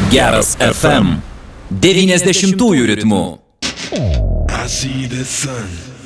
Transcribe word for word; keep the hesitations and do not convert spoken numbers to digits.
Geras F M devyniasdešimtųjų ritmų. I see the sun.